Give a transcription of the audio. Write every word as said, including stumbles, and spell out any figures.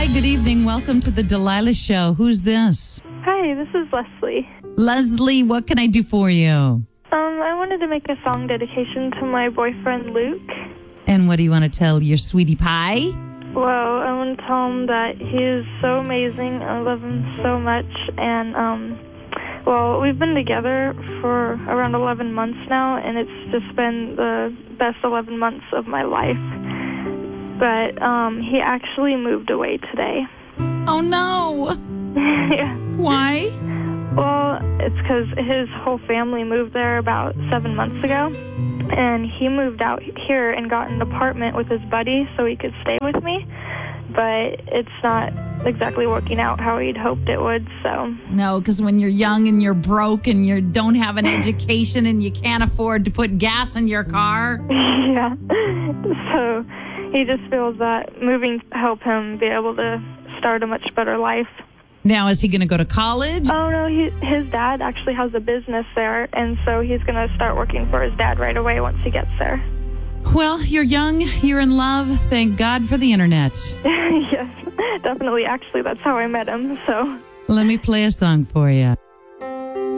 Hi, good evening. Welcome to the Delilah Show. Who's this? Hi, this is Leslie. Leslie, what can I do for you? Um, I wanted to make a song dedication to my boyfriend, Luke. And what do you want to tell your sweetie pie? Well, I want to tell him that he is so amazing. I love him so much. And, um, well, we've been together for around eleven months now, and it's just been the best eleven months of my life. But um, he actually moved away today. Oh, no. Yeah. Why? Well, it's because his whole family moved there about seven months ago, and he moved out here and got an apartment with his buddy so he could stay with me, but it's not exactly working out how he'd hoped it would, so... No, because when you're young and you're broke and you don't have an education and you can't afford to put gas in your car... Yeah, so he just feels that moving to help him be able to start a much better life. Now, is he going to go to college? Oh, no, he, his dad actually has a business there, and so he's going to start working for his dad right away once he gets there. Well, you're young, you're in love. Thank God for the internet. Yes, definitely. Actually, that's how I met him, so... Let me play a song for you.